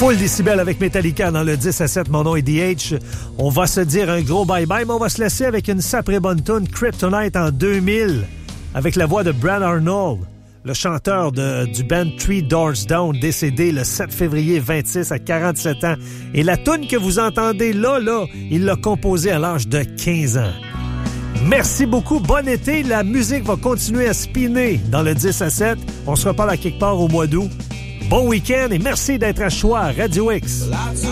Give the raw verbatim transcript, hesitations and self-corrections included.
Full décibel avec Metallica dans le dix à sept. Mon nom est D H. On va se dire un gros bye-bye, mais on va se laisser avec une sacrée bonne tune, Kryptonite en deux mille, avec la voix de Brad Arnold, le chanteur de, du band Three Doors Down, décédé le sept février vingt-six à quarante-sept ans. Et la tune que vous entendez là, là, il l'a composée à l'âge de quinze ans. Merci beaucoup. Bon été. La musique va continuer à spinner dans le dix à sept. On se reparle à quelque part au mois d'août. Bon week-end et merci d'être à Choix Radio X.